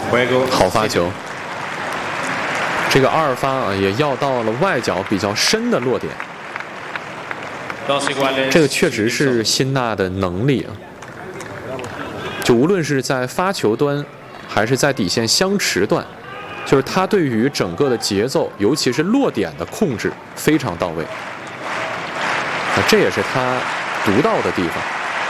好发球。这个2发啊，也要到了外角比较深的落点。这个确实是辛纳的能力啊。就无论是在发球端，还是在底线相持段，就是他对于整个的节奏，尤其是落点的控制非常到位。这也是他独到的地方。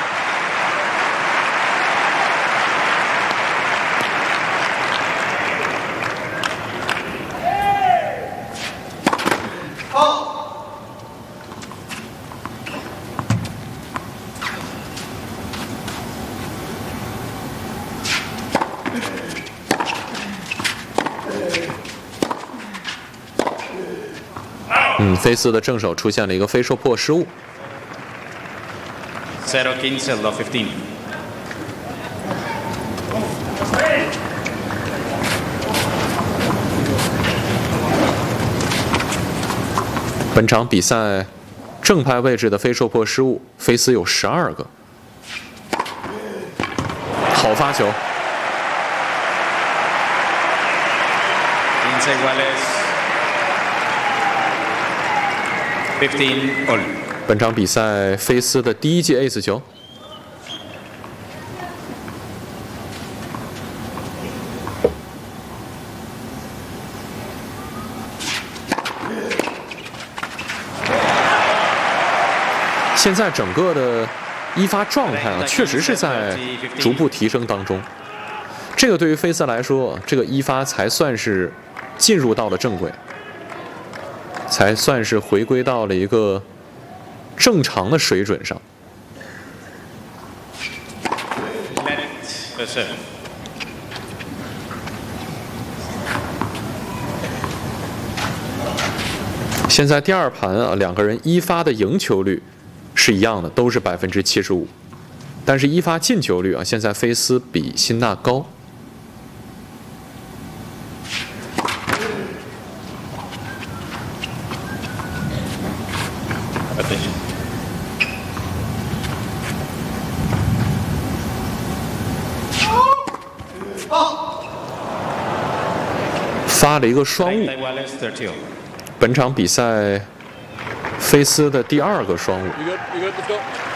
菲斯的正手出现了一个非受迫失误。 0-15. 本场比赛正拍位置的非受迫失误，菲斯有12个。好发球。 15 all. 本场比赛菲斯的第1记 ace 球。现在整个的一发状态啊，确实是在逐步提升当中。这个对于菲斯来说，这个一发才算是进入到了正轨，才算是回归到了一个正常的水准上。现在第2盘啊，两个人一发的赢球率是一样的，都是75%，但是一发进球率啊，现在菲斯比辛纳高。发了一个双误。本场比赛，菲斯的第2个双误。